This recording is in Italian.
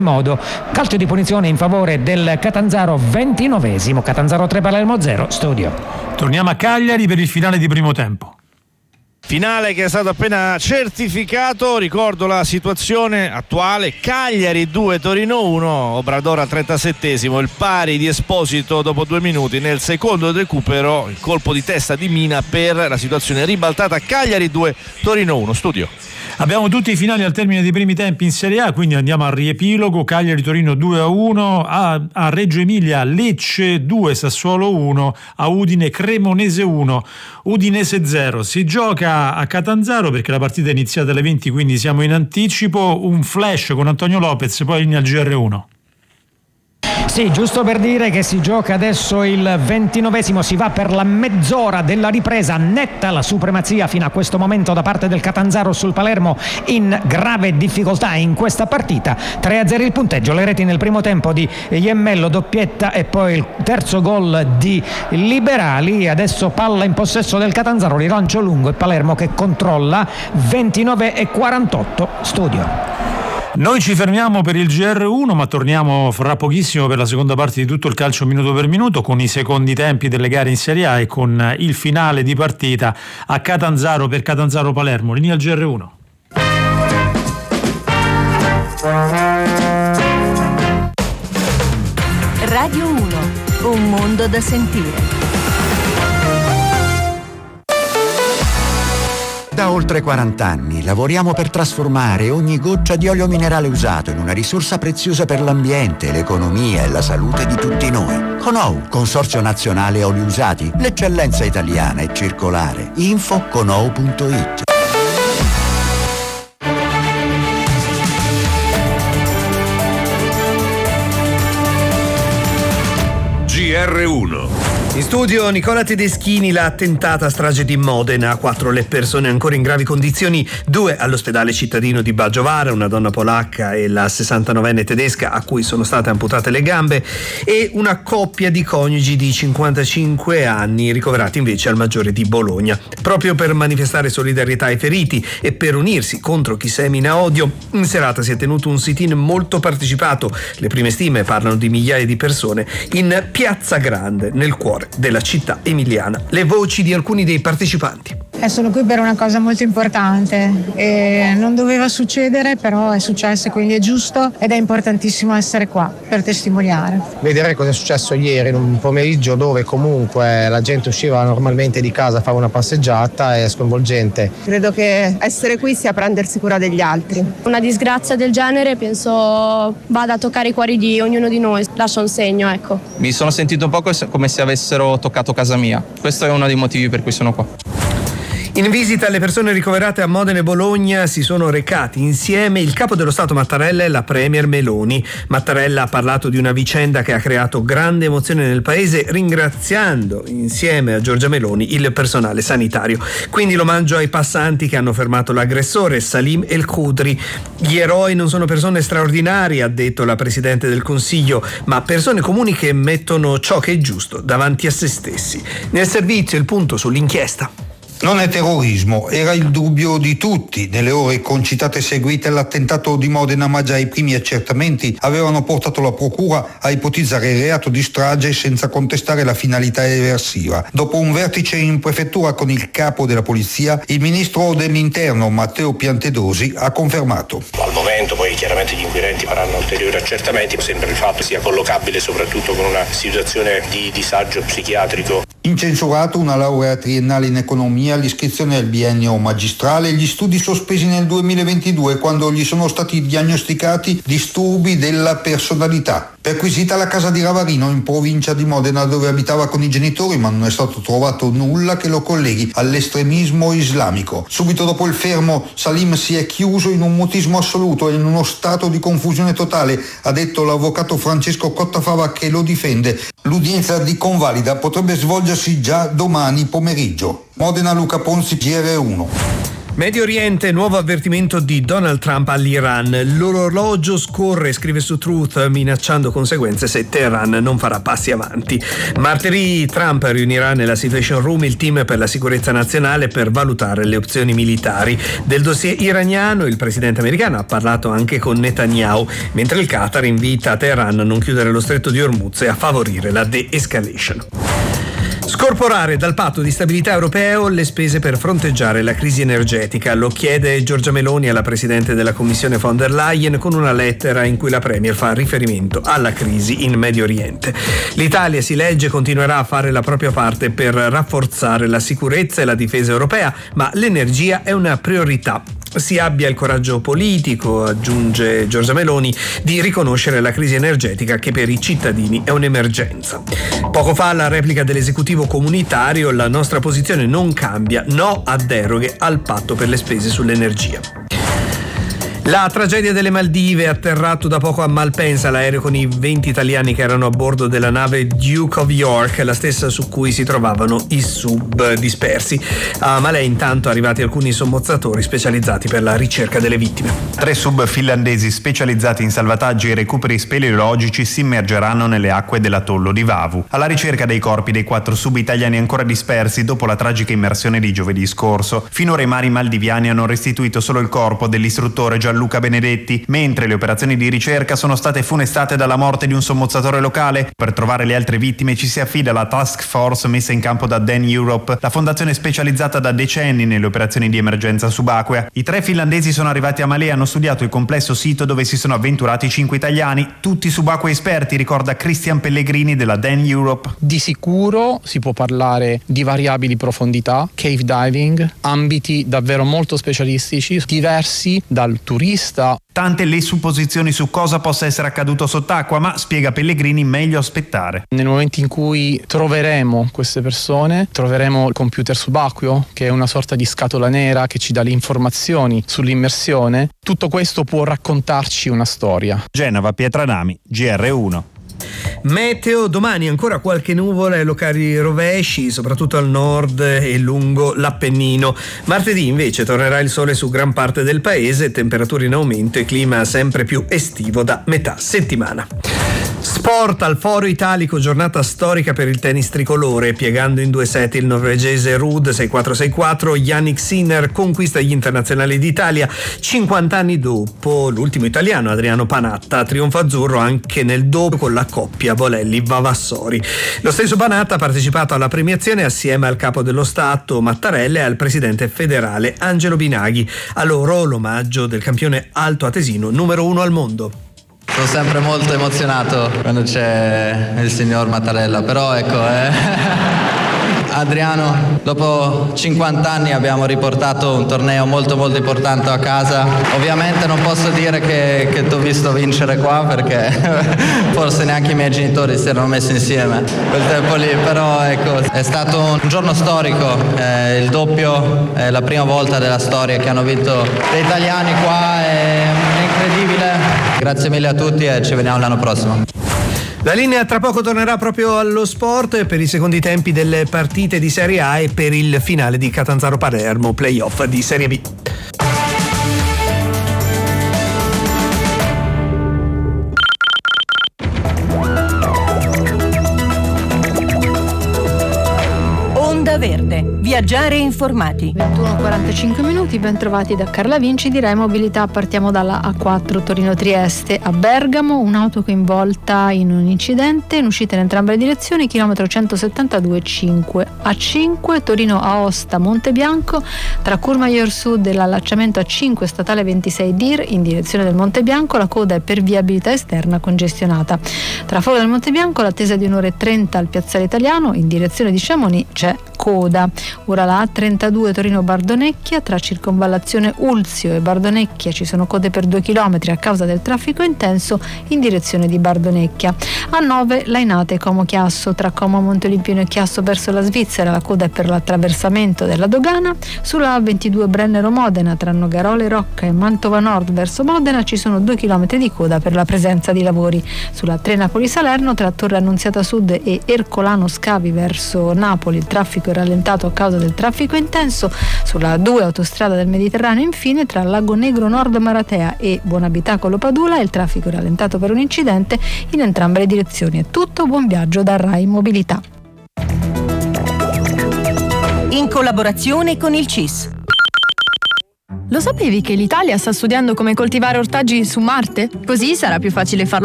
modo. Calcio di punizione in favore del Catanzaro, 29esimo, Catanzaro 3 Palermo 0. Studio. Torniamo a Cagliari per il finale di primo tempo. Finale che è stato appena certificato, ricordo la situazione attuale: Cagliari 2 Torino 1, Obradora 37esimo, il pari di Esposito dopo 2 minuti. Nel secondo recupero il colpo di testa di Mina per la situazione ribaltata. Cagliari 2 Torino 1. Studio. Abbiamo tutti i finali al termine dei primi tempi in Serie A, quindi andiamo al riepilogo. Cagliari-Torino 2-1, a Reggio Emilia Lecce 2, Sassuolo 1, a Udine Cremonese 1, Udinese 0. Si gioca a Catanzaro perché la partita è iniziata alle 20, quindi siamo in anticipo. Un flash con Antonio Lopez, poi linea al GR1. Sì, giusto per dire che si gioca adesso il 29esimo, si va per la mezz'ora della ripresa, netta la supremazia fino a questo momento da parte del Catanzaro sul Palermo, in grave difficoltà in questa partita. 3-0 il punteggio, le reti nel primo tempo di Iemmello, doppietta, e poi il terzo gol di Liberali. Adesso palla in possesso del Catanzaro, rilancio lungo e Palermo che controlla. 29-48. Studio. Noi ci fermiamo per il GR1, ma torniamo fra pochissimo per la seconda parte di tutto il calcio minuto per minuto, con i secondi tempi delle gare in Serie A e con il finale di partita a Catanzaro per Catanzaro-Palermo. Linea al GR1. Radio 1, un mondo da sentire. Da oltre 40 anni lavoriamo per trasformare ogni goccia di olio minerale usato in una risorsa preziosa per l'ambiente, l'economia e la salute di tutti noi. Conou, Consorzio Nazionale Oli Usati, l'eccellenza italiana e circolare. Info conou.it. GR1. In studio Nicola Tedeschini. La attentata strage di Modena, 4 le persone ancora in gravi condizioni, 2 all'ospedale cittadino di Baggiovara, una donna polacca e la 69enne tedesca a cui sono state amputate le gambe, e una coppia di coniugi di 55 anni ricoverati invece al Maggiore di Bologna. Proprio per manifestare solidarietà ai feriti e per unirsi contro chi semina odio, in serata si è tenuto un sit-in molto partecipato, le prime stime parlano di migliaia di persone, in Piazza Grande, nel cuore della città emiliana. Le voci di alcuni dei partecipanti. Sono qui per una cosa molto importante e non doveva succedere, però è successo e quindi è giusto ed è importantissimo essere qua per testimoniare. Vedere cosa è successo ieri in un pomeriggio dove comunque la gente usciva normalmente di casa a fare una passeggiata è sconvolgente. Credo che essere qui sia prendersi cura degli altri. Una disgrazia del genere penso vada a toccare i cuori di ognuno di noi, lascia un segno, ecco. Mi sono sentito un po' come se avessero toccato casa mia. Questo è uno dei motivi per cui sono qua. In visita alle persone ricoverate a Modena e Bologna si sono recati insieme il capo dello Stato Mattarella e la premier Meloni. Mattarella ha parlato di una vicenda che ha creato grande emozione nel paese, ringraziando insieme a Giorgia Meloni il personale sanitario. Quindi l'omaggio ai passanti che hanno fermato l'aggressore, Salim El Khudri. Gli eroi non sono persone straordinarie, ha detto la Presidente del Consiglio, ma persone comuni che mettono ciò che è giusto davanti a se stessi. Nel servizio il punto sull'inchiesta. Non è terrorismo, era il dubbio di tutti. Nelle ore concitate e seguite all'attentato di Modena, ma già i primi accertamenti avevano portato la procura a ipotizzare il reato di strage senza contestare la finalità eversiva. Dopo un vertice in prefettura con il capo della polizia, il ministro dell'interno Matteo Piantedosi ha confermato. Al momento poi chiaramente gli inquirenti faranno ulteriori accertamenti, sembra il fatto sia collocabile soprattutto con una situazione di disagio psichiatrico. Incensurato una laurea triennale in economia, l'iscrizione al biennio magistrale e gli studi sospesi nel 2022 quando gli sono stati diagnosticati disturbi della personalità. Perquisita la casa di Ravarino in provincia di Modena dove abitava con i genitori, ma non è stato trovato nulla che lo colleghi all'estremismo islamico. Subito dopo il fermo Salim si è chiuso in un mutismo assoluto e in uno stato di confusione totale, ha detto l'avvocato Francesco Cottafava che lo difende. L'udienza di convalida potrebbe svolgersi già domani pomeriggio. Modena, Luca Ponzi, GR1. Medio Oriente, nuovo avvertimento di Donald Trump all'Iran. L'orologio scorre, scrive su Truth, minacciando conseguenze se Teheran non farà passi avanti. Martedì Trump riunirà nella Situation Room il team per la sicurezza nazionale per valutare le opzioni militari. Del dossier iraniano il presidente americano ha parlato anche con Netanyahu, mentre il Qatar invita Teheran a non chiudere lo stretto di Hormuz e a favorire la de-escalation. Scorporare dal patto di stabilità europeo le spese per fronteggiare la crisi energetica. Lo chiede Giorgia Meloni alla presidente della Commissione von der Leyen con una lettera in cui la Premier fa riferimento alla crisi in Medio Oriente. L'Italia, si legge, continuerà a fare la propria parte per rafforzare la sicurezza e la difesa europea, ma l'energia è una priorità. Si abbia il coraggio politico, aggiunge Giorgia Meloni, di riconoscere la crisi energetica che per i cittadini è un'emergenza. Poco fa la replica dell'esecutivo comunitario: la nostra posizione non cambia, no a deroghe al patto per le spese sull'energia. La tragedia delle Maldive, atterrato da poco a Malpensa l'aereo con i 20 italiani che erano a bordo della nave Duke of York, la stessa su cui si trovavano i sub dispersi. A Malé intanto arrivati alcuni sommozzatori specializzati per la ricerca delle vittime. 3 sub finlandesi specializzati in salvataggi e recuperi speleologici si immergeranno nelle acque dell'atollo di Vavu, alla ricerca dei corpi dei 4 sub italiani ancora dispersi dopo la tragica immersione di giovedì scorso. Finora i mari maldiviani hanno restituito solo il corpo dell'istruttore Gianluca Benedetti, mentre le operazioni di ricerca sono state funestate dalla morte di un sommozzatore locale. Per trovare le altre vittime ci si affida alla task force messa in campo da Dan Europe, la fondazione specializzata da decenni nelle operazioni di emergenza subacquea. I 3 finlandesi sono arrivati a Malé e hanno studiato il complesso sito dove si sono avventurati 5 italiani, tutti subacquei esperti, ricorda Christian Pellegrini della Dan Europe. Di sicuro si può parlare di variabili profondità, cave diving, ambiti davvero molto specialistici, diversi dal turista. Tante le supposizioni su cosa possa essere accaduto sott'acqua, ma, spiega Pellegrini, meglio aspettare. Nel momento in cui troveremo queste persone, troveremo il computer subacqueo, che è una sorta di scatola nera che ci dà le informazioni sull'immersione. Tutto questo può raccontarci una storia. Genova, Pietranami, GR1. Meteo: domani ancora qualche nuvola e locali rovesci, soprattutto al nord e lungo l'Appennino. Martedì invece tornerà il sole su gran parte del paese, temperature in aumento e clima sempre più estivo da metà settimana. Sport: al Foro Italico, giornata storica per il tennis tricolore. Piegando in 2 set il norvegese Ruud 6-4-6-4, Yannick Sinner conquista gli internazionali d'Italia. 50 anni dopo l'ultimo italiano, Adriano Panatta, trionfo azzurro anche nel doppio con la coppia Bolelli-Vavassori. Lo stesso Panatta ha partecipato alla premiazione assieme al capo dello Stato Mattarella e al presidente federale Angelo Binaghi. A loro l'omaggio del campione altoatesino numero 1 al mondo. Sono sempre molto emozionato quando c'è il signor Mattarella, però ecco, Adriano, dopo 50 anni abbiamo riportato un torneo molto molto importante a casa. Ovviamente non posso dire che ti ho visto vincere qua, perché forse neanche i miei genitori si erano messi insieme quel tempo lì, però ecco, è stato un giorno storico, il doppio è la prima volta della storia che hanno vinto gli italiani qua, è incredibile. Grazie mille a tutti e ci vediamo l'anno prossimo. La linea tra poco tornerà proprio allo sport per i secondi tempi delle partite di Serie A e per il finale di Catanzaro-Palermo, playoff di Serie B. Onda Verde, viaggiare informati. 21:45 minuti, ben trovati da Carla Vinci. Direi mobilità, partiamo dalla A4 Torino-Trieste. A Bergamo un'auto coinvolta in un incidente in uscita in entrambe le direzioni, chilometro 172,5. A5 Torino-Aosta Montebianco, tra Courmayeur Sud e l'allacciamento A5 statale 26 Dir in direzione del Montebianco, la coda è per viabilità esterna congestionata. Tra Foro del Montebianco l'attesa di 1:30 al Piazzale Italiano, in direzione di Chamonix c'è coda. Ora la A32 Torino-Bardonecchia, tra circonvallazione Ulzio e Bardonecchia ci sono code per 2 km a causa del traffico intenso in direzione di Bardonecchia. A9 Lainate Como-Chiasso, tra Como Monteolimpino e Chiasso verso la Svizzera, la coda è per l'attraversamento della dogana. Sulla A22 Brennero-Modena, tra Nogarole Rocca e Mantova Nord verso Modena ci sono 2 km di coda per la presenza di lavori. Sulla 3 Napoli-Salerno, tra Torre Annunziata Sud e Ercolano Scavi verso Napoli, il traffico è rallentato a causa causa del traffico intenso. Sulla 2 autostrada del Mediterraneo infine tra Lago Negro Nord Maratea e Buonabitacolo Padula il traffico è rallentato per un incidente in entrambe le direzioni. È tutto, buon viaggio da Rai Mobilità. In collaborazione con il CIS. Lo sapevi che l'Italia sta studiando come coltivare ortaggi su Marte? Così sarà più facile farlo